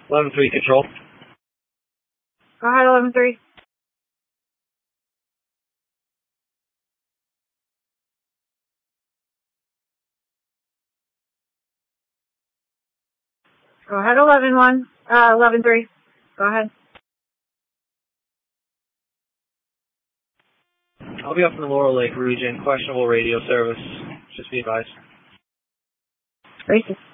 11-3 control. Go ahead, 11-3. Go ahead, 11-1. 11-3. Go ahead. I'll be up in the Laurel Lake region. Questionable radio service. Just be advised. Racist.